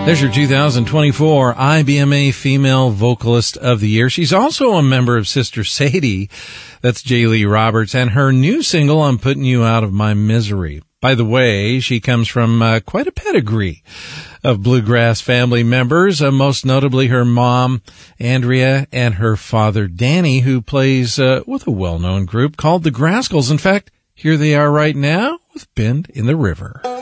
There's your 2024 IBMA Female Vocalist of the Year. She's also a member of Sister Sadie. That's Jaylee Roberts, and her new single, I'm Putting You Out of My Misery. By the way, she comes from quite a pedigree of bluegrass family members, most notably her mom, Andrea, and her father, Danny, who plays with a well-known group called the Grascals. In fact, here they are right now with Bend in the River.